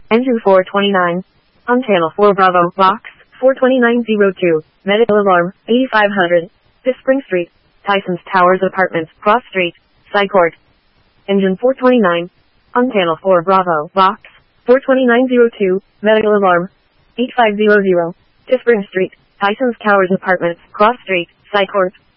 Engine 429. On channel 4 Bravo, box 42902, medical alarm, 8500, Fifth Spring Street, Tyson's Towers Apartments, Cross Street, Psychort. Engine 429. On channel 4 Bravo, box 42902, medical alarm, 8500, Fifth Spring Street, Tyson's Towers Apartments, Cross Street, Psychort.